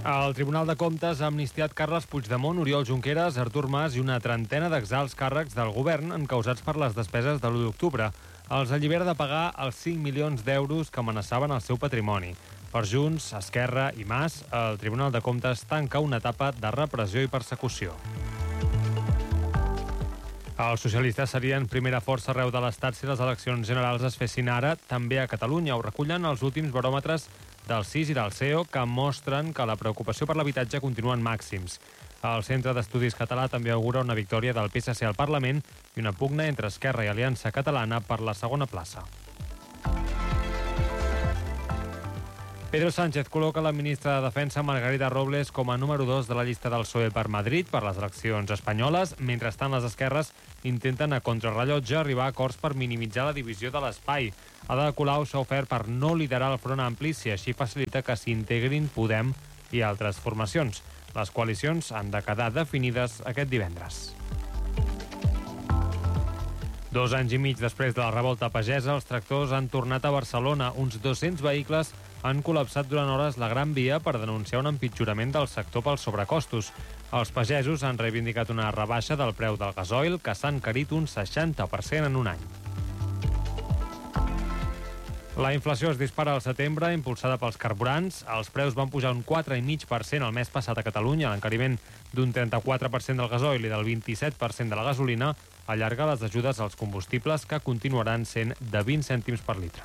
El Tribunal de Comptes ha amnistiat Carles Puigdemont, Oriol Junqueras, Artur Mas i una trentena d'exalts càrrecs del govern encausats per les despeses de l'1 d'octubre. Els allibera de pagar els 5 milions d'euros que amenaçaven el seu patrimoni. Per Junts, Esquerra i Mas, el Tribunal de Comptes tanca una etapa de repressió i persecució. Els socialistes serien primera força arreu de l'Estat si les eleccions generals es fessin ara, també a Catalunya. Ho recullen els últims baròmetres del CIS i del CEO, que mostren que la preocupació per l'habitatge continua en màxims. El Centre d'Estudis Català també augura una victòria del PSC al Parlament i una pugna entre Esquerra i Aliança Catalana per la segona plaça. Pedro Sánchez col·loca la ministra de Defensa Margarita Robles com a número 2 de la llista del PSOE per Madrid per les eleccions espanyoles. Mentrestant, les esquerres intenten a contrarrellotge arribar a acords per minimitzar la divisió de l'espai. Ada Colau s'ha ofert per no liderar el Front Ampli si així facilita que s'integrin Podem i altres formacions. Les coalicions han de quedar definides aquest divendres. 2 anys i mig després de la revolta pagesa, els tractors han tornat a Barcelona. Uns 200 vehicles han col·lapsat durant hores la Gran Via per denunciar un empitjorament del sector pels sobrecostos. Els pagesos han reivindicat una rebaixa del preu del gasoil, que s'ha encarit un 60% en un any. La inflació es dispara al setembre, impulsada pels carburants. Els preus van pujar un 4,5% el mes passat a Catalunya. L'encariment d'un 34% del gasoil i del 27% de la gasolina allarga les ajudes als combustibles, que continuaran sent de 20 cèntims per litre.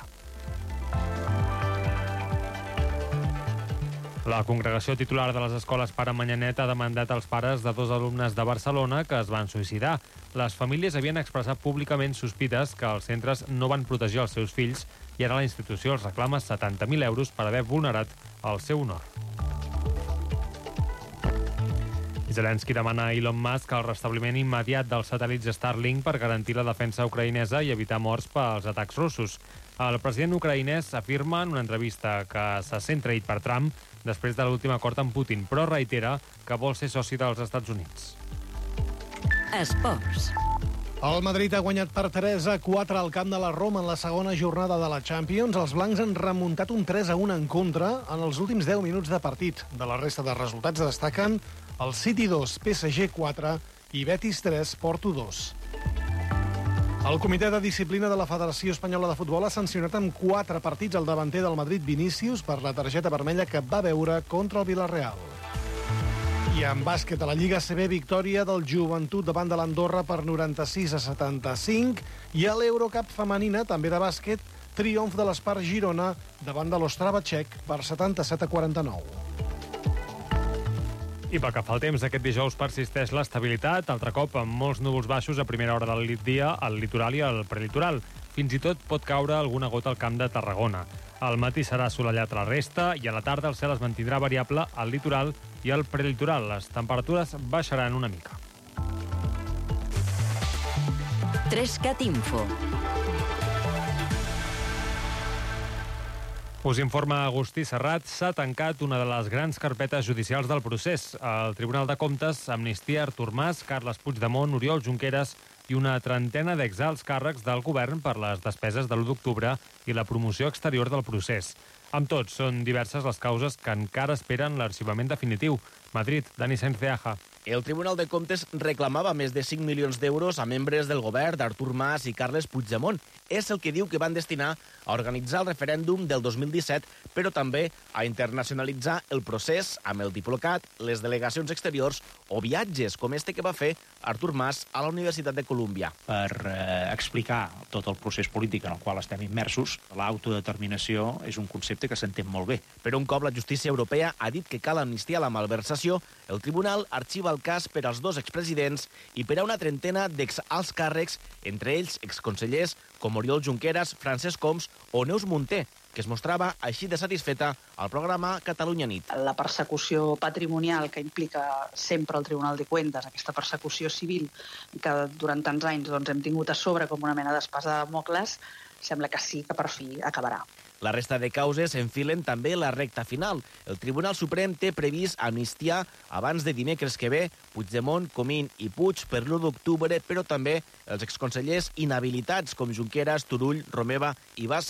La congregació titular de les escoles Pare Manyanet ha demandat als pares de 2 alumnes de Barcelona que es van suïcidar. Les famílies havien expressat públicament sospites que els centres no van protegir els seus fills i ara la institució els reclama 70.000 euros per haver vulnerat el seu honor. Zelensky demana a Elon Musk el restabliment immediat dels satèl·lits Starlink per garantir la defensa ucraïnesa i evitar morts pels atacs russos. El president ucraïnès afirma en una entrevista que se sent traït per Trump després de l'últim acord amb Putin, però reitera que vol ser soci dels Estats Units. Esports. El Madrid ha guanyat per 3-4 al camp de la Roma en la segona jornada de la Champions. Els blancs han remuntat un 3-1 en contra en els últims 10 minuts de partit. De la resta de resultats destaquen el City 2, PSG 4 i Betis 3, Porto 2. El Comitè de Disciplina de la Federació Espanyola de Futbol ha sancionat amb 4 partits el davanter del Madrid, Vinícius, per la targeta vermella que va veure contra el Villarreal. I en bàsquet, a la Lliga ACB, victòria del Joventut davant de l'Andorra per 96-75, i a l'Eurocup femenina, també de bàsquet, triomf de l'Espar Girona davant de l'Ostrava txec per 77-49. I pel que fa al temps, aquest dijous persisteix l'estabilitat, altre cop amb molts núvols baixos a primera hora del dia al litoral i al prelitoral. Fins i tot pot caure alguna gota al camp de Tarragona. Al matí serà assolellat a la resta i a la tarda el cel es mantindrà variable al litoral i al prelitoral. Les temperatures baixaran una mica. 3CAT Info. Us informa Agustí Serrat, s'ha tancat una de les grans carpetes judicials del procés. El Tribunal de Comptes amnistia Artur Mas, Carles Puigdemont, Oriol Junqueras i una trentena d'exalts càrrecs del govern per les despeses de l'1 d'octubre i la promoció exterior del procés. Amb tot, són diverses les causes que encara esperen l'arxivament definitiu. Madrid, Dani Sainz de Aja. El Tribunal de Comptes reclamava més de 5 milions d'euros a membres del govern d'Artur Mas i Carles Puigdemont. És el que diu que van destinar a organitzar el referèndum del 2017, però també a internacionalitzar el procés amb el Diplocat, les delegacions exteriors o viatges, com este que va fer Artur Mas a la Universitat de Colúmbia. Per explicar tot el procés polític en el qual estem immersos, l'autodeterminació és un concepte que s'entén molt bé. Però un cop la justícia europea ha dit que cal amnistiar la malversació, el tribunal arxiva el cas per als 2 expresidents i per a una trentena d'exalts càrrecs, entre ells exconsellers com Oriol Junqueras, Francesc Homs o Neus Munté, que es mostrava així de satisfeta al programa Catalunya Nit. La persecució patrimonial que implica sempre el Tribunal de Cuentas, aquesta persecució civil que durant tants anys hem tingut a sobre com una mena d'espasa de Dàmocles, sembla que sí que per fi acabarà. La resta de causes enfilen també la recta final. El Tribunal Suprem té previst amnistiar abans de dimecres que ve Puigdemont, Comín i Puig per l'1 d'octubre, però també els exconsellers inhabilitats com Junqueras, Turull, Romeva i Bassa.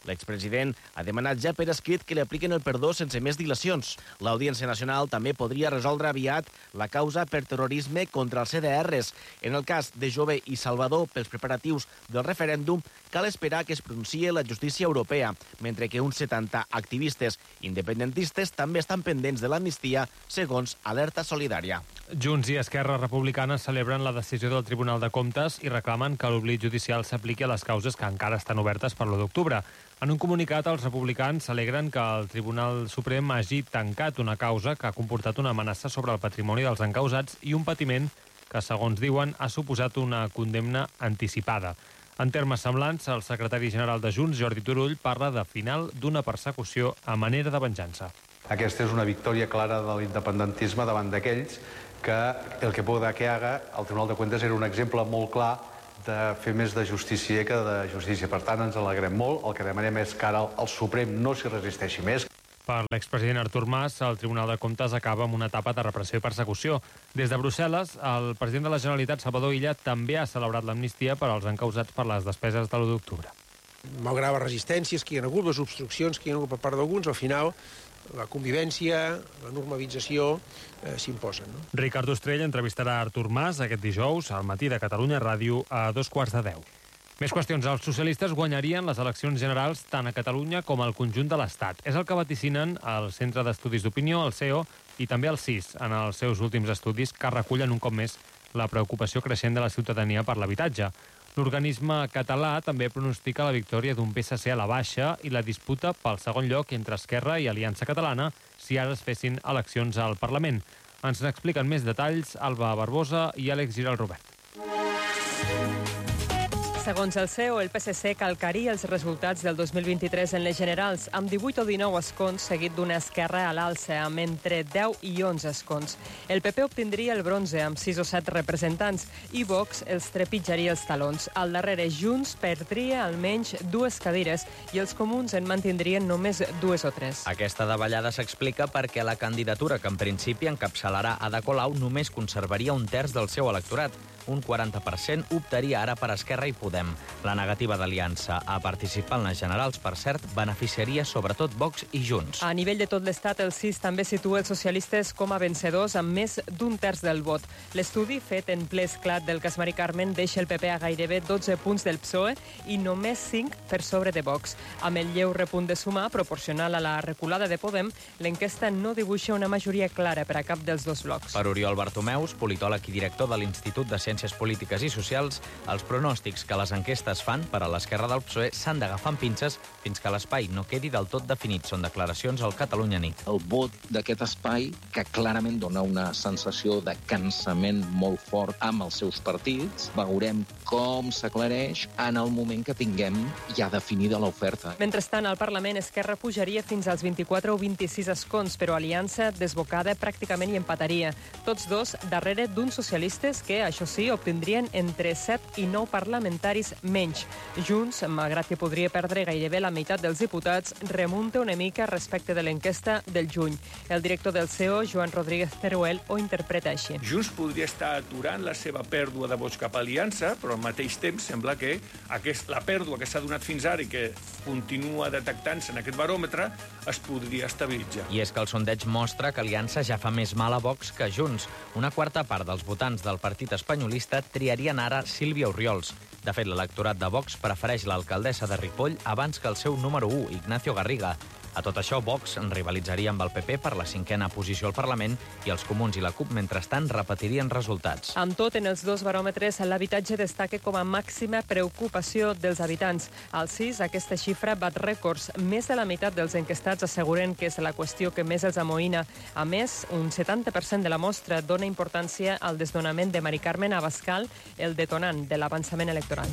L'expresident ha demanat ja per escrit que li apliquen el perdó sense més dilacions. L'Audiència Nacional també podria resoldre aviat la causa per terrorisme contra els CDRs. En el cas de Jové i Salvador, pels preparatius del referèndum, cal esperar que es pronunciï la justícia europea, mentre que uns 70 activistes independentistes també estan pendents de l'amnistia, segons Alerta Solidària. Junts i Esquerra Republicana celebren la decisió del Tribunal de Comptes i reclamen que l'oblit judicial s'apliqui a les causes que encara estan obertes per l'1 d'octubre. En un comunicat, els republicans s'alegren que el Tribunal Suprem hagi tancat una causa que ha comportat una amenaça sobre el patrimoni dels encausats i un patiment que, segons diuen, ha suposat una condemna anticipada. En termes semblants, el secretari general de Junts, Jordi Turull, parla de final d'una persecució a manera de venjança. Aquesta és una victòria clara de l'independentisme davant d'aquells que el que pueda que haga, el Tribunal de Cuentas era un exemple molt clar de fer més de justícia que de justícia. Per tant, ens alegrem molt. El que demanem és que ara el Suprem no s'hi resisteixi més. Per l'expresident Artur Mas, el Tribunal de Comptes acaba amb una etapa de repressió i persecució. Des de Brussel·les, el president de la Generalitat, Salvador Illa, també ha celebrat l'amnistia per als encausats per les despeses de l'1 d'octubre. Malgrat les resistències que hi ha hagut, les obstruccions que hi ha hagut per part d'alguns, al final la convivència, la normalització s'imposen. No? Ricard Ostrell entrevistarà Artur Mas aquest dijous al matí de Catalunya Ràdio a 2:15. Més qüestions. Els socialistes guanyarien les eleccions generals tant a Catalunya com al conjunt de l'Estat. És el que vaticinen el Centre d'Estudis d'Opinió, el CEO, i també el CIS, en els seus últims estudis, que recullen un cop més la preocupació creixent de la ciutadania per l'habitatge. L'organisme català també pronostica la victòria d'un PSC a la baixa i la disputa pel segon lloc entre Esquerra i Aliança Catalana si ara es fessin eleccions al Parlament. Ens n'expliquen més detalls Alba Barbosa i Àlex Giral Robert. Segons el CEO, el PSC calcaria els resultats del 2023 en les generals, amb 18 o 19 escons, seguit d'una esquerra a l'alça, amb entre 10 i 11 escons. El PP obtindria el bronze, amb 6 o 7 representants, i Vox els trepitjaria els talons. Al darrere, Junts perdria almenys 2 cadires i els comuns en mantindrien només 2 o 3. Aquesta davallada s'explica perquè la candidatura que en principi encapçalarà Ada Colau només conservaria un terç del seu electorat. Un 40% optaria ara per Esquerra i Podem. La negativa d'Aliança a participar en les generals, per cert, beneficiaria sobretot Vox i Junts. A nivell de tot l'Estat, el CIS també situa els socialistes com a vencedors amb més d'un terç del vot. L'estudi fet en ple esclat del cas Mari Carmen deixa el PP a gairebé 12 punts del PSOE i només 5 per sobre de Vox. Amb el lleu repunt de Sumar, proporcional a la reculada de Podem, l'enquesta no dibuixa una majoria clara per a cap dels dos blocs. Per Oriol Bartomeus, politòleg i director de l'Institut de Ciències Polítiques i Socials, els pronòstics que les enquestes fan per a l'esquerra del PSOE s'han d'agafar amb pinces fins que l'espai no quedi del tot definit. Són declaracions al Catalunya Nit. El vot d'aquest espai, que clarament dona una sensació de cansament molt fort amb els seus partits, veurem com s'aclareix en el moment que tinguem ja definida l'oferta. Mentrestant, al Parlament, Esquerra pujaria fins als 24 o 26 escons, però Aliança, desbocada, pràcticament hi empataria. Tots dos darrere d'uns socialistes que, això sí, obtindrien entre 7 i 9 parlamentaris menys. Junts, malgrat que podria perdre gairebé la meitat dels diputats, remunta una mica respecte de l'enquesta del juny. El director del CEO, Joan Rodríguez Teruel, ho interpreta així. Junts podria estar aturant la seva pèrdua de vots cap a Aliança, però al mateix temps sembla que la pèrdua que s'ha donat fins ara i que continua detectant-se en aquest baròmetre es podria estabilitzar. I és que el sondeig mostra que Aliança ja fa més mal a Vox que Junts. Una quarta part dels votants del partit espanyolista triarien ara Sílvia Orriols. De fet, l'electorat de Vox prefereix l'alcaldessa de Ripoll abans que el seu número 1, Ignacio Garriga. A tot això, Vox rivalitzaria amb el PP per la 5a posició al Parlament i els comuns i la CUP, mentrestant, repetirien resultats. Amb tot, en els dos baròmetres, l'habitatge destaca com a màxima preocupació dels habitants. Al CIS, aquesta xifra bat rècords. Més de la meitat dels enquestats asseguren que és la qüestió que més els amoïna. A més, un 70% de la mostra dona importància al desnonament de Mari Carmen Abascal, el detonant de l'avançament electoral.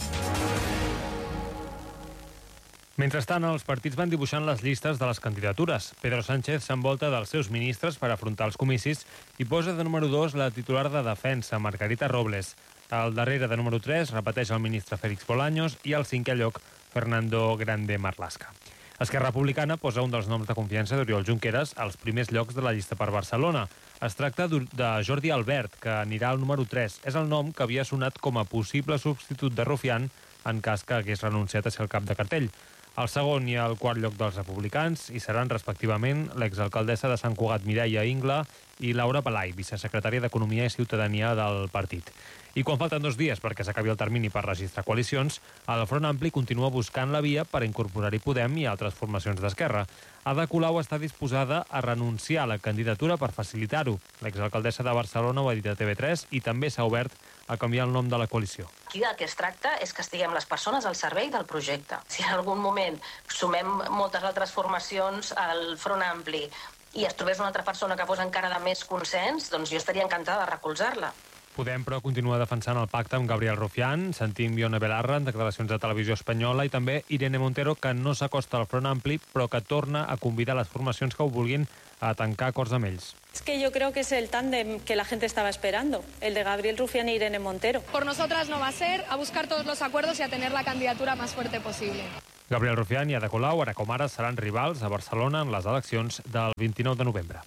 Mentrestant, els partits van dibuixant les llistes de les candidatures. Pedro Sánchez s'envolta dels seus ministres per afrontar els comicis i posa de número 2 la titular de Defensa, Margarita Robles. Al darrere de número 3 repeteix el ministre Félix Bolaños i al 5è lloc Fernando Grande Marlaska. Esquerra Republicana posa un dels noms de confiança d'Oriol Junqueras als primers llocs de la llista per Barcelona. Es tracta de Jordi Albert, que anirà al número 3. És el nom que havia sonat com a possible substitut de Rufián en cas que hagués renunciat a ser el cap de cartell. El segon i el quart lloc dels republicans hi seran, respectivament, l'exalcaldessa de Sant Cugat, Mireia Ingla, i Laura Palai, vicesecretària d'Economia i Ciutadania del partit. I quan falten 2 dies perquè s'acabi el termini per registrar coalicions, el Front Ampli continua buscant la via per incorporar-hi Podem i altres formacions d'Esquerra. Ada Colau està disposada a renunciar a la candidatura per facilitar-ho. L'exalcaldessa de Barcelona ho ha dit a TV3 i també s'ha obert a canviar el nom de la coalició. Aquí del que es tracta és que estiguem les persones al servei del projecte. Si en algun moment sumem moltes altres formacions al Front Ampli i es trobés una altra persona que fos encara de més consens, doncs jo estaria encantada de recolzar-la. Podem, però, continua defensant el pacte amb Gabriel Rufián, sentim Ione Belarra en declaracions de Televisió Espanyola i també Irene Montero, que no s'acosta al Front Ampli, però que torna a convidar les formacions que ho vulguin a tancar acords amb ells. Es que yo creo que es el tándem que la gente estaba esperando, el de Gabriel Rufián e Irene Montero. Por nosotras no va a ser, a buscar todos los acuerdos y a tener la candidatura más fuerte posible. Gabriel Rufián i Ada Colau, ara com ara, seran rivals a Barcelona en les eleccions del 29 de novembre.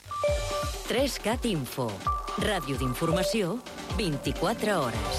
3CAT Info. Ràdio d'informació, 24 hores.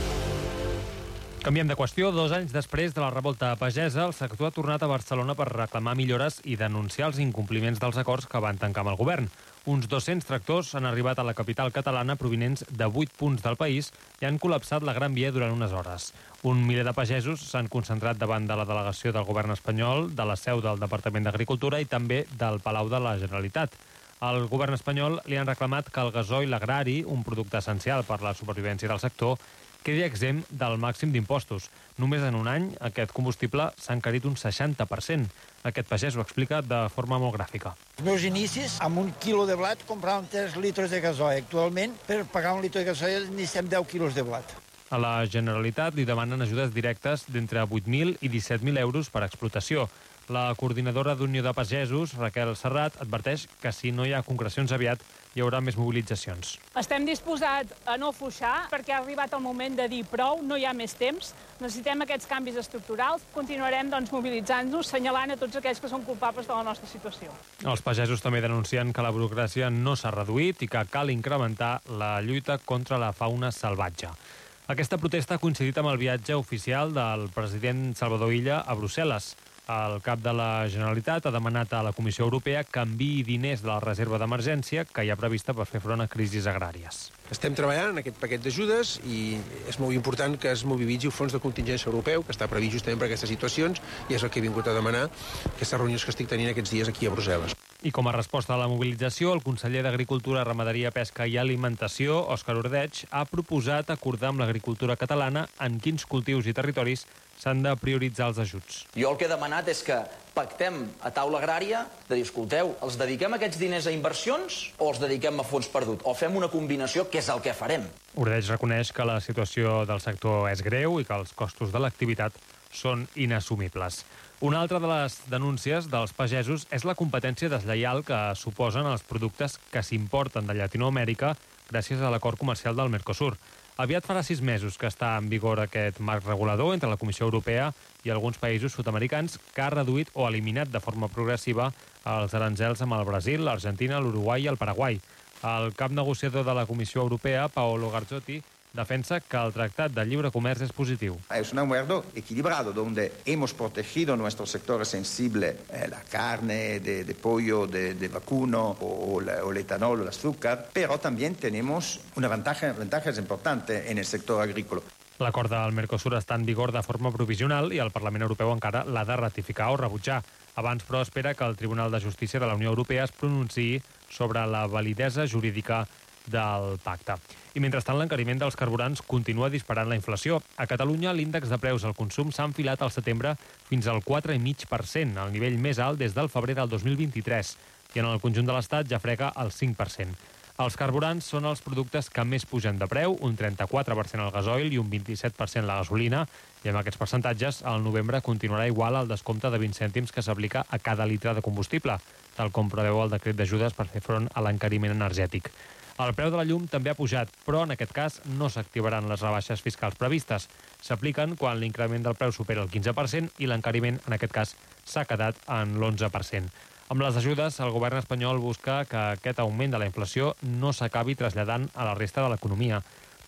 Canviem de qüestió. 2 anys després de la revolta pagesa, el sector ha tornat a Barcelona per reclamar millores i denunciar els incompliments dels acords que van tancar amb el govern. Uns 200 tractors han arribat a la capital catalana provinents de 8 punts del país i han col·lapsat la Gran Via durant unes hores. Un miler de pagesos s'han concentrat davant de la delegació del govern espanyol, de la seu del Departament d'Agricultura i també del Palau de la Generalitat. Al govern espanyol li han reclamat que el gasoil agrari, un producte essencial per la supervivència del sector, quedi exempt del màxim d'impostos. Només en un any aquest combustible s'ha encarit un 60%. Aquest pagès ho explica de forma molt gràfica. Els meus inicis, amb 1 quilo de blat, compràvem 3 litres de gasoil. Actualment, per pagar 1 litre de gasoil, necessitem 10 quilos de blat. A la Generalitat li demanen ajudes directes d'entre 8.000 i 17.000 euros per explotació. La coordinadora d'Unió de Pagesos, Raquel Serrat, adverteix que si no hi ha concrecions aviat hi haurà més mobilitzacions. Estem disposats a no afluixar perquè ha arribat el moment de dir prou, no hi ha més temps, necessitem aquests canvis estructurals, continuarem mobilitzant-nos, assenyalant a tots aquells que són culpables de la nostra situació. Els pagesos també denuncien que la burocràcia no s'ha reduït i que cal incrementar la lluita contra la fauna salvatge. Aquesta protesta ha coincidit amb el viatge oficial del president Salvador Illa a Brussel·les. El cap de la Generalitat ha demanat a la Comissió Europea que enviï diners de la reserva d'emergència que hi ha prevista per fer front a crisis agràries. Estem treballant en aquest paquet d'ajudes i és molt important que es mobilitzi el fons de contingència europeu, que està previst justament per aquestes situacions, i és el que he vingut a demanar aquestes reunions que estic tenint aquests dies aquí a Brussel·les. I com a resposta a la mobilització, el conseller d'Agricultura, Ramaderia, Pesca i Alimentació, Òscar Ordeig, ha proposat acordar amb l'agricultura catalana en quins cultius i territoris s'han de prioritzar els ajuts. Jo el que he demanat és que pactem a taula agrària de dir, escolteu, els dediquem aquests diners a inversions o els dediquem a fons perdut? O fem una combinació, que és el que farem. Ordeig reconeix que la situació del sector és greu i que els costos de l'activitat són inassumibles. Una altra de les denúncies dels pagesos és la competència deslleial que suposen els productes que s'importen de Llatinoamèrica gràcies a l'acord comercial del Mercosur. Aviat farà 6 mesos que està en vigor aquest marc regulador entre la Comissió Europea i alguns països sud-americans que ha reduït o eliminat de forma progressiva els aranzels amb el Brasil, l'Argentina, l'Uruguai i el Paraguai. El cap negociador de la Comissió Europea, Paolo Garzotti, defensa que el Tractat de Lliure Comerç és positiu. Es un acuerdo equilibrado donde hemos protegido nuestro sector sensible, la carne de pollo, de vacuno o el etanol o el azúcar, pero también tenemos una ventaja importante en el sector agrícola. L'acord del Mercosur està en vigor de forma provisional i el Parlament Europeu encara l'ha de ratificar o rebutjar. Abans, però, espera que el Tribunal de Justícia de la Unió Europea es pronunciï sobre la validesa jurídica del pacte. I mentrestant, l'encariment dels carburants continua disparant la inflació. A Catalunya, l'índex de preus al consum s'ha enfilat al setembre fins al 4,5%, el nivell més alt des del febrer del 2023, i en el conjunt de l'Estat ja frega el 5%. Els carburants són els productes que més pugen de preu, un 34% el gasoil i un 27% la gasolina, i amb aquests percentatges, al novembre continuarà igual el descompte de 20 cèntims que s'aplica a cada litre de combustible, tal com preveu el decret d'ajudes per fer front a l'encariment energètic. El preu de la llum també ha pujat, però en aquest cas no s'activaran les rebaixes fiscals previstes. S'apliquen quan l'increment del preu supera el 15% i l'encariment, en aquest cas, s'ha quedat en l'11%. Amb les ajudes, el govern espanyol busca que aquest augment de la inflació no s'acabi traslladant a la resta de l'economia.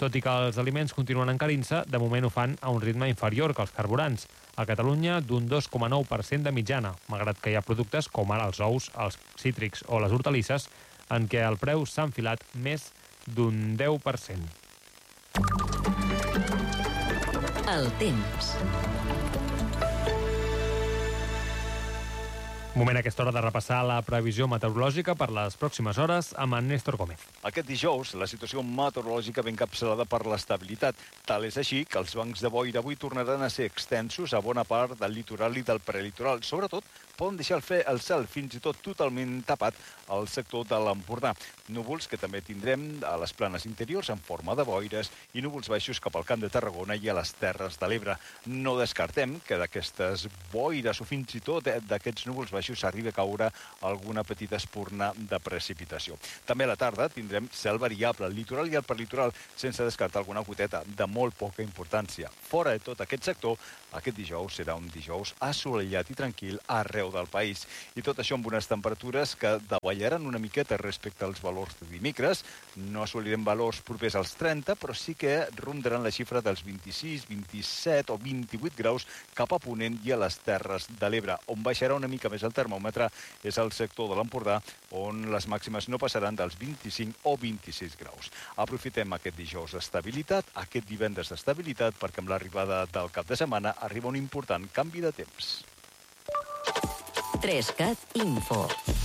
Tot i que els aliments continuen encarint-se, de moment ho fan a un ritme inferior que els carburants. A Catalunya, d'un 2,9% de mitjana, malgrat que hi ha productes com ara els ous, els cítrics o les hortalisses, en què el preu s'ha enfilat més d'un 10%. El temps. Moment a aquesta hora de repassar la previsió meteorològica per les pròximes hores amb en Néstor Gómez. Aquest dijous, la situació meteorològica ben encapçalada per l'estabilitat. Tal és així que els bancs de boira avui tornaran a ser extensos a bona part del litoral i del prelitoral. Sobretot, poden deixar el cel fins i tot totalment tapat al sector de l'Empordà. Núvols que també tindrem a les planes interiors en forma de boires i núvols baixos cap al Camp de Tarragona i a les Terres de l'Ebre. No descartem que d'aquestes boires o fins i tot d'aquests núvols baixos arribi a caure alguna petita espurna de precipitació. També a la tarda tindrem cel variable al litoral i al perlitoral, sense descartar alguna goteta de molt poca importància. Fora de tot aquest sector, aquest dijous serà un dijous assolellat i tranquil arreu del país. I tot això amb unes temperatures que davallaran una miqueta respecte als valors de dimecres. No assolirem valors propers als 30, però sí que rondaran la xifra dels 26, 27 o 28 graus cap a Ponent i a les Terres de l'Ebre. On baixarà una mica més el termòmetre és al sector de l'Empordà, on les màximes no passaran dels 25 o 26 graus. Aprofitem aquest dijous d'estabilitat, aquest divendres d'estabilitat, perquè amb l'arribada del cap de setmana arriba un important canvi de temps. 3CAT Info.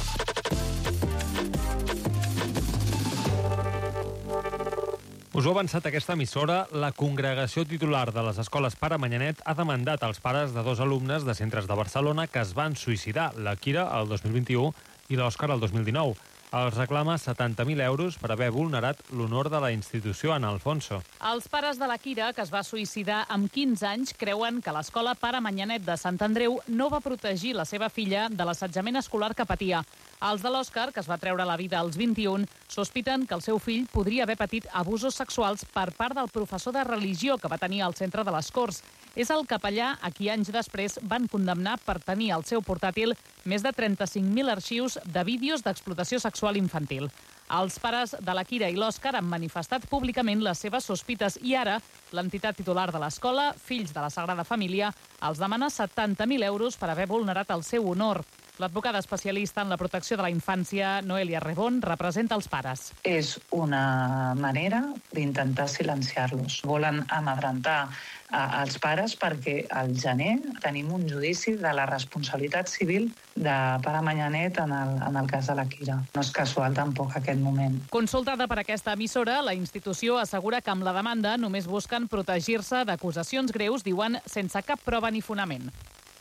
Us ho ha avançat aquesta emissora, la congregació titular de les escoles Pare Manyanet ha demandat als pares de 2 alumnes de centres de Barcelona que es van suïcidar, la Kira el 2021 i l'Òscar el 2019. Els reclama 70.000 euros per haver vulnerat l'honor de la institució en Alfonso. Els pares de la Kira, que es va suïcidar amb 15 anys, creuen que l'escola Pare Manyanet de Sant Andreu no va protegir la seva filla de l'assetjament escolar que patia. Els de l'Òscar, que es va treure la vida als 21, sospiten que el seu fill podria haver patit abusos sexuals per part del professor de religió que va tenir al centre de les Corts. És el capellà a qui anys després van condemnar per tenir al seu portàtil més de 35.000 arxius de vídeos d'explotació sexual infantil. Els pares de la Kira i l'Òscar han manifestat públicament les seves sospites i ara l'entitat titular de l'escola, Fills de la Sagrada Família, els demana 70.000 euros per haver vulnerat el seu honor. L'advocada especialista en la protecció de la infància, Noelia Rebón, representa els pares. És una manera d'intentar silenciar-los. Volen amedrentar els pares perquè al gener tenim un judici de la responsabilitat civil de Pare Manyanet en el cas de la Kira. No és casual tampoc aquest moment. Consultada per aquesta emissora, la institució assegura que amb la demanda només busquen protegir-se d'acusacions greus, diuen, sense cap prova ni fonament.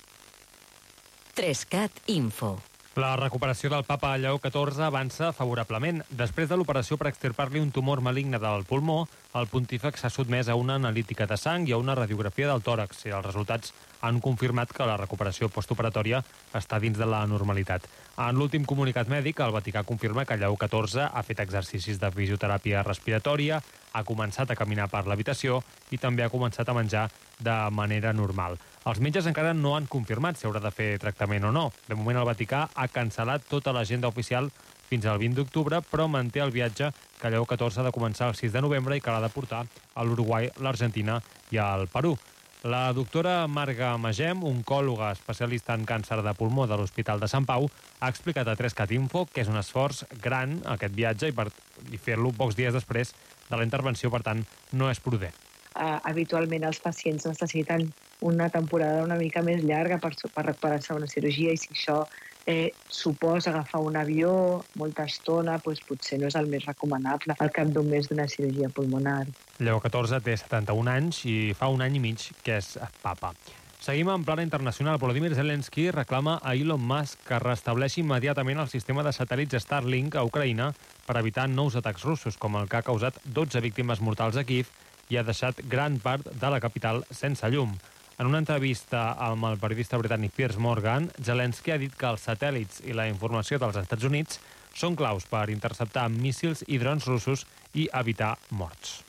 3CAT Info. La recuperació del papa Lleó XIV avança favorablement. Després de l'operació per extirpar-li un tumor maligne del pulmó, el pontífex s'ha sotmès a una analítica de sang i a una radiografia del tòrax i els resultats han confirmat que la recuperació postoperatòria està dins de la normalitat. En l'últim comunicat mèdic, el Vaticà confirma que Lleó XIV ha fet exercicis de fisioteràpia respiratòria, ha començat a caminar per l'habitació i també ha començat a menjar de manera normal. Els metges encara no han confirmat si haurà de fer tractament o no. De moment, el Vaticà ha cancel·lat tota l'agenda oficial fins al 20 d'octubre, però manté el viatge que Lleó XIV ha de començar el 6 de novembre i que l'ha de portar a l'Uruguai, l'Argentina i al Perú. La doctora Marga Magem, oncòloga especialista en càncer de pulmó de l'Hospital de Sant Pau, ha explicat a 3CAT Info que és un esforç gran aquest viatge i fer-lo pocs dies després de la intervenció, per tant, no és prudent. Habitualment els pacients necessiten una temporada una mica més llarga per recuperar-se d'una cirurgia i si això suposa agafar un avió molta estona, doncs potser no és el més recomanable al cap d'un mes d'una cirurgia pulmonar. Lleó XIV té 71 anys i fa un any i mig que és papa. Seguim en plana internacional. Volodymyr Zelensky reclama a Elon Musk que restableixi immediatament el sistema de satèl·lits Starlink a Ucraïna per evitar nous atacs russos, com el que ha causat 12 víctimes mortals a Kiev i ha deixat gran part de la capital sense llum. En una entrevista amb el periodista britànic Piers Morgan, Zelensky ha dit que els satèl·lits i la informació dels Estats Units són claus per interceptar míssils i drons russos i evitar morts.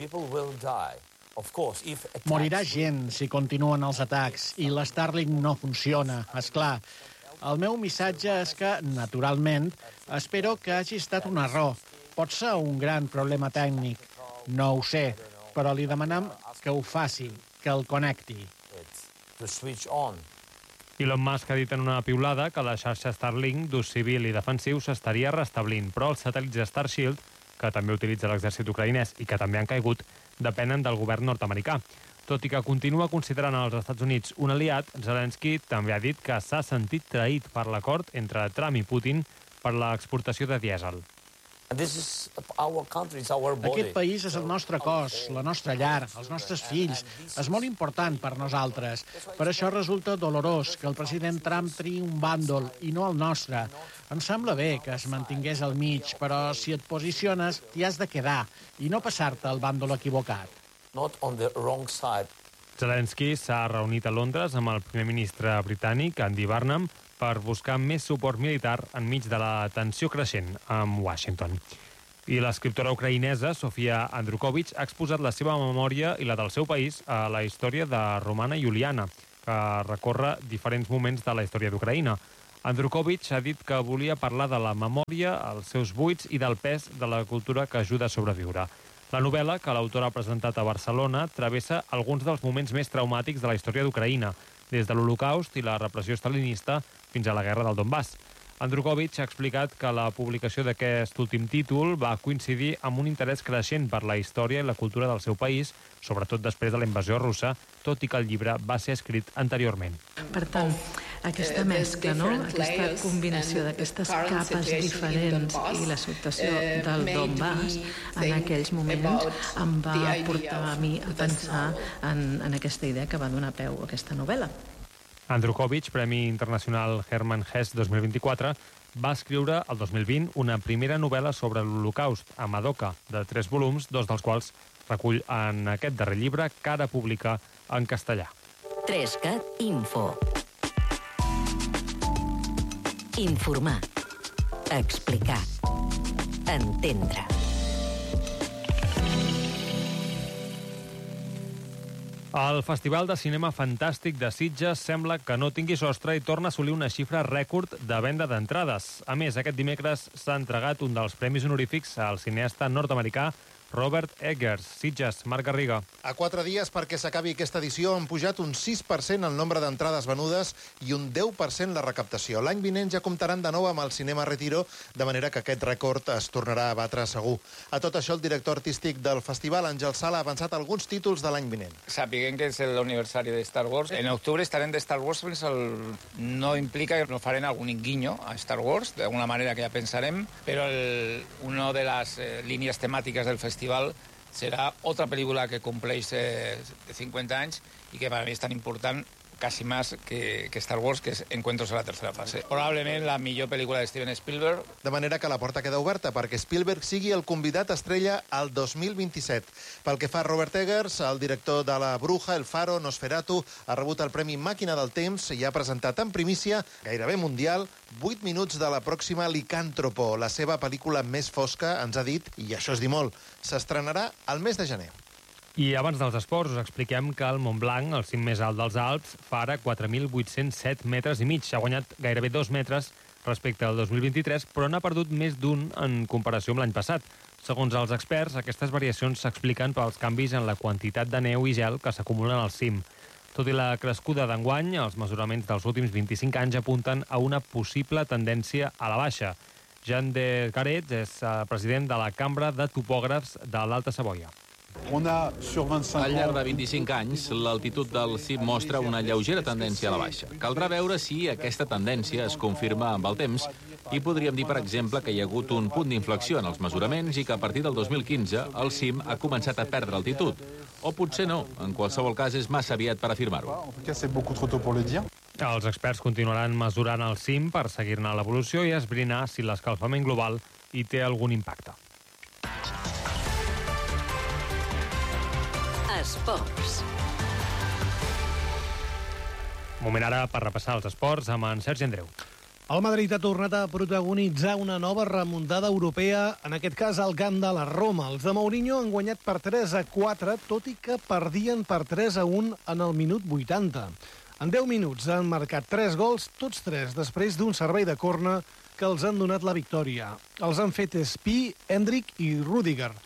Morirà gent si continuen els atacs i l'Starlink no funciona, és clar. El meu missatge és que, naturalment, espero que hagi estat un error. Pot ser un gran problema tècnic. No ho sé, però li demanem que ho faci, que el connecti. Elon Musk ha dit en una piulada que la xarxa Starlink d'ús civil i defensiu s'estaria restablint, però els satèl·lits Starshield, que també utilitza l'exèrcit ucraïnès i que també han caigut, depenen del govern nord-americà. Tot i que continua considerant els Estats Units un aliat, Zelensky també ha dit que s'ha sentit traït per l'acord entre Trump i Putin per l'exportació de dièsel. Aquest país és el nostre cos, la nostra llar, els nostres fills. És molt important per nosaltres. Per això resulta dolorós que el president Trump triï un bàndol i no el nostre. Em sembla bé que es mantingués al mig, però si et posiciones, t'hi has de quedar i no passar-te el bàndol equivocat. Zelensky s'ha reunit a Londres amb el primer ministre britànic, Andy Burnham, per buscar més suport militar enmig de la tensió creixent amb Washington. I l'escriptora ucraïnesa Sofia Andrukovich ha exposat la seva memòria i la del seu país a la història de Romana Juliana, que recorre diferents moments de la història d'Ucraïna. Andrukovich ha dit que volia parlar de la memòria, els seus buits i del pes de la cultura que ajuda a sobreviure. La novel·la, que l'autor ha presentat a Barcelona, travessa alguns dels moments més traumàtics de la història d'Ucraïna, des de l'Holocaust i la repressió stalinista fins a la guerra del Donbass. Andrukovich ha explicat que la publicació d'aquest últim títol va coincidir amb un interès creixent per la història i la cultura del seu país, sobretot després de la invasió russa, tot i que el llibre va ser escrit anteriorment. Per tant, aquesta mescla, no? Aquesta combinació d'aquestes capes diferents i la situació del Donbass en aquells moments em va portar a mi a pensar en aquesta idea que va donar peu a aquesta novel·la. Andrukovich, Premi Internacional Hermann Hesse 2024, va escriure el 2020 una primera novel·la sobre l'Holocaust, a Madoka, de 3 volums, 2 dels quals recull en aquest darrer llibre que ara publica en castellà. 3CAT Info. Informar. Explicar. Entendre. El Festival de Cinema Fantàstic de Sitges sembla que no tingui sostre i torna a assolir una xifra rècord de venda d'entrades. A més, aquest dimecres s'ha entregat un dels premis honorífics al cineasta nord-americà Robert Eggers. Sitges, Marc Garriga. A 4 dies perquè s'acabi aquesta edició han pujat un 6% el nombre d'entrades venudes i un 10% la recaptació. L'any vinent ja comptaran de nou amb el Cinema Retiro, de manera que aquest rècord es tornarà a batre segur. A tot això, el director artístic del festival, Àngel Sala, ha avançat alguns títols de l'any vinent. Sapiguem que és l'aniversari de Star Wars. En octubre estarem de Star Wars, no implica que no farem algun guiño a Star Wars, d'alguna manera que ja pensarem, però una de les línies temàtiques del festival serà otra pel·lícula que compleix 50 anys i que per a mi és tan important quasi més que Star Wars, que és Encuentros a la tercera fase. Probablement la millor pel·lícula de Steven Spielberg. De manera que la porta queda oberta perquè Spielberg sigui el convidat estrella al 2027. Pel que fa a Robert Eggers, el director de La Bruja, El Faro, Nosferatu, ha rebut el Premi Màquina del Temps i ha presentat en primícia, gairebé mundial, 8 minuts de la pròxima Licàntropo, la seva pel·lícula més fosca, ens ha dit, i això és dir molt, s'estrenarà al mes de gener. I abans dels esports us expliquem que el Montblanc, el cim més alt dels Alps, fa ara 4.807 metres i mig. Ha guanyat gairebé 2 metres respecte al 2023, però n'ha perdut més d'un en comparació amb l'any passat. Segons els experts, aquestes variacions s'expliquen pels canvis en la quantitat de neu i gel que s'acumulen al cim. Tot i la crescuda d'enguany, els mesuraments dels últims 25 anys apunten a una possible tendència a la baixa. Jean de Caret és president de la Cambra de Topògrafs de l'Alta Savoia. Al llarg de 25 anys, l'altitud del cim mostra una lleugera tendència a la baixa. Caldrà veure si aquesta tendència es confirma amb el temps i podríem dir, per exemple, que hi ha hagut un punt d'inflexió en els mesuraments i que a partir del 2015 el cim ha començat a perdre altitud. O potser no, en qualsevol cas és massa aviat per afirmar-ho. Els experts continuaran mesurant el cim per seguir-ne l'evolució i esbrinar si l'escalfament global hi té algun impacte. Esports. Moment ara per repassar els esports amb en Sergi Andreu. El Madrid ha tornat a protagonitzar una nova remuntada europea, en aquest cas al camp de la Roma. Els de Mourinho han guanyat per 3-4, tot i que perdien per 3-1 en el minut 80. En 10 minuts han marcat 3 gols, tots 3 després d'un servei de córner que els han donat la victòria. Els han fet Espí, Endrick i Rüdiger.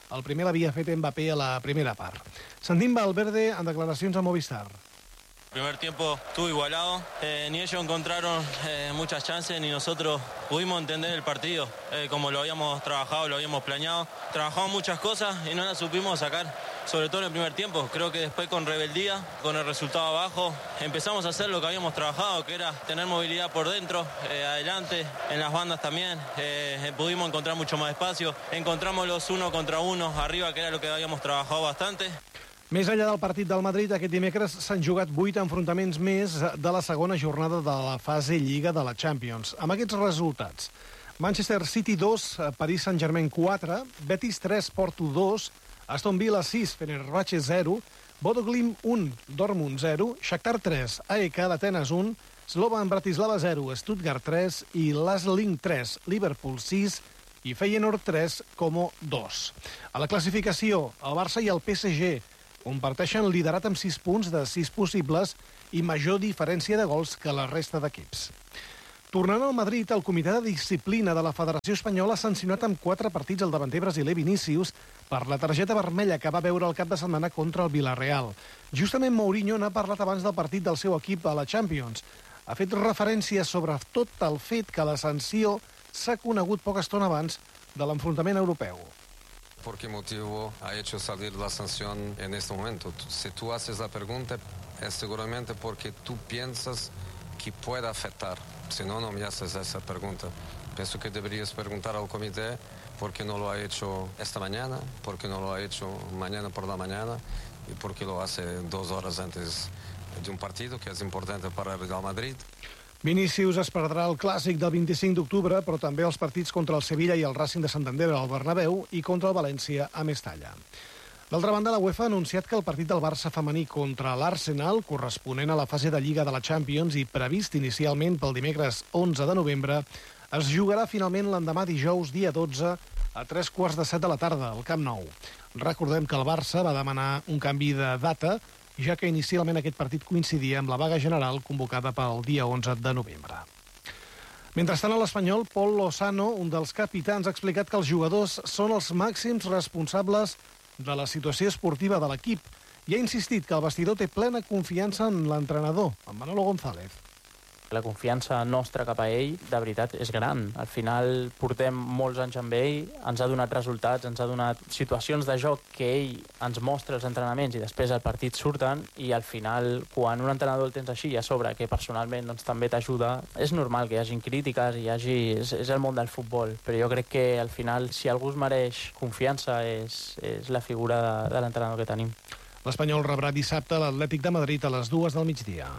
El primer l'havia fet Mbappé a la primera part. Sentim Valverde en declaracions a Movistar. El primer tiempo estuvo igualado, ni ellos encontraron muchas chances ni nosotros pudimos entender el partido como lo habíamos trabajado, lo habíamos planeado. Trabajamos muchas cosas y no las supimos sacar, sobre todo en el primer tiempo. Creo que después con rebeldía, con el resultado abajo, empezamos a hacer lo que habíamos trabajado, que era tener movilidad por dentro, adelante, en las bandas también. Pudimos encontrar mucho más espacio, encontramos los 1 contra 1 arriba, que era lo que habíamos trabajado bastante. Més enllà del partit del Madrid, aquest dimecres s'han jugat 8 enfrontaments més de la segona jornada de la fase Lliga de la Champions. Amb aquests resultats: Manchester City 2, Paris Saint-Germain 4, Betis 3, Porto 2, Aston Villa 6, Fenerbahçe 0, Bodo Glimt 1, Dortmund 0, Shakhtar 3, AEK d'Atenes 1, Slovan Bratislava 0, Stuttgart 3 i Lazio 3, Liverpool 6 i Feyenoord 3, Como 2. A la classificació, el Barça i el PSG comparteixen liderat amb 6 punts de 6 possibles i major diferència de gols que la resta d'equips. Tornant al Madrid, el Comitè de Disciplina de la Federació Espanyola ha sancionat amb 4 partits el davanter brasiler Vinícius per la targeta vermella que va veure el cap de setmana contra el Villarreal. Justament Mourinho n'ha parlat abans del partit del seu equip a la Champions. Ha fet referència sobre tot el fet que la sanció s'ha conegut poca estona abans de l'enfrontament europeu. ¿Por qué motivo ha hecho salir la sanción en este momento? Si tú haces la pregunta, es seguramente porque tú piensas que puede afectar. Si no, no me haces esa pregunta. Pienso que deberías preguntar al comité por qué no lo ha hecho esta mañana, por qué no lo ha hecho mañana por la mañana y por qué lo hace 2 horas antes de un partido que es importante para el Real Madrid. Vinícius es perdrà el clàssic del 25 d'octubre, però també els partits contra el Sevilla i el Racing de Santander al Bernabéu i contra el València a Mestalla. D'altra banda, la UEFA ha anunciat que el partit del Barça femení contra l'Arsenal, corresponent a la fase de Lliga de la Champions i previst inicialment pel dimecres 11 de novembre, es jugarà finalment l'endemà dijous, dia 12, a 6:45 de la tarda, al Camp Nou. Recordem que el Barça va demanar un canvi de data, ja que inicialment aquest partit coincidia amb la vaga general convocada pel dia 11 de novembre. Mentrestant, a l'Espanyol, Pol Lozano, un dels capitans, ha explicat que els jugadors són els màxims responsables de la situació esportiva de l'equip i ha insistit que el vestidor té plena confiança en l'entrenador, en Manolo González. La confiança nostra cap a ell, de veritat, és gran. Al final portem molts anys amb ell, ens ha donat resultats, ens ha donat situacions de joc que ell ens mostra als entrenaments i després al partit surten, i al final, quan un entrenador el tens així i a sobre, que personalment doncs, també t'ajuda, és normal que hi hagi crítiques, és el món del futbol, però jo crec que al final, si algú es mereix confiança, és la figura de l'entrenador que tenim. L'Espanyol rebrà dissabte l'Atlètic de Madrid a les 2 del migdia.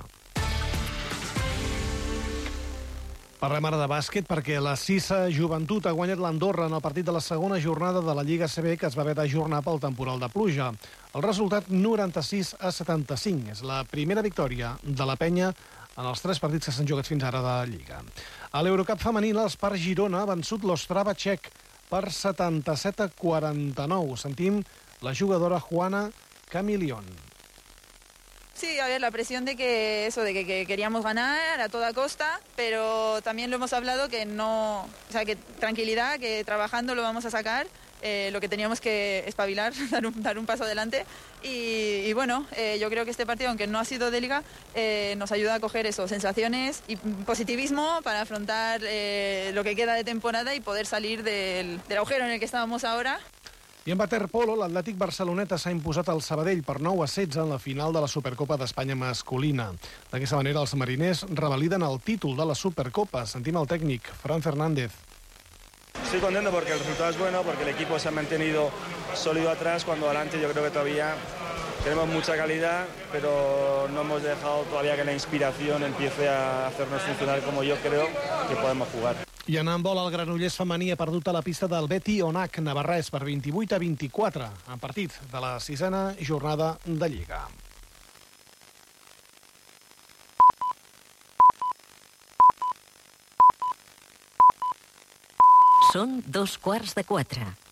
Parlem ara de bàsquet perquè la Sisa Joventut ha guanyat l'Andorra en el partit de la segona jornada de la Lliga CB que es va haver d'ajornar pel temporal de pluja. El resultat 96-75. És la primera victòria de la penya en els 3 partits que s'han jugat fins ara de la Lliga. A l'Eurocup femení, l'Espar Girona ha vençut l'Ostrava txec per 77-49. Sentim la jugadora Juana Camilión. Sí, a ver, la presión de que queríamos ganar a toda costa, pero también lo hemos hablado que no, o sea, que tranquilidad, que trabajando lo vamos a sacar, lo que teníamos que espabilar, dar un paso adelante y bueno, yo creo que este partido, aunque no ha sido de liga, nos ayuda a coger eso, sensaciones y positivismo para afrontar lo que queda de temporada y poder salir del agujero en el que estábamos ahora. I en waterpolo, l'Atlètic Barceloneta s'ha imposat al Sabadell per 9-16 en la final de la Supercopa d'Espanya masculina. D'aquesta manera, els mariners revaliden el títol de la Supercopa. Sentim el tècnic, Fran Fernández. Estoy contento porque el resultado es bueno, porque el equipo se ha mantenido sólido atrás, cuando adelante yo creo que todavía tenemos mucha calidad, pero no hemos dejado todavía que la inspiración empiece a hacernos funcionar como yo creo que podemos jugar. I en handbol, el Granollers femení ha perdut a la pista del Beti Onac Navarrès per 28-24 en partit de la 6a jornada de Lliga. Són 3:15.